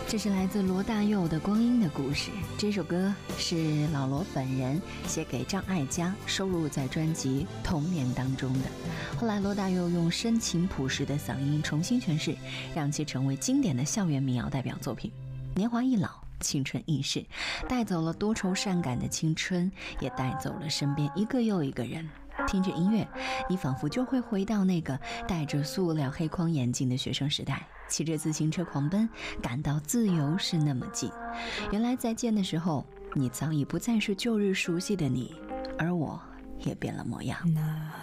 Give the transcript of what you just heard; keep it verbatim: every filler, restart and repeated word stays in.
这是来自罗大佑的《光阴的故事》。这首歌是老罗本人写给张艾嘉，收录在专辑《童年》当中的。后来罗大佑用深情朴实的嗓音重新诠释，让其成为经典的校园民谣代表作品。年华易老，青春易逝，带走了多愁善感的青春，也带走了身边一个又一个人。听着音乐，你仿佛就会回到那个戴着塑料黑框眼镜的学生时代，骑着自行车狂奔，感到自由是那么近。原来再见的时候，你早已不再是旧日熟悉的你，而我也变了模样。 那